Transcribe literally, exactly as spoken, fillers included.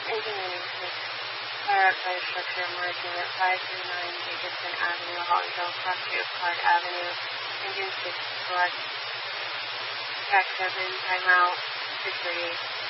Engineering six. Fire fire structure emerging at five three nine Jacobson Avenue, Hollyville, property of Clark Avenue. Engine six, select. Track seven, timeout, six thirty-eight.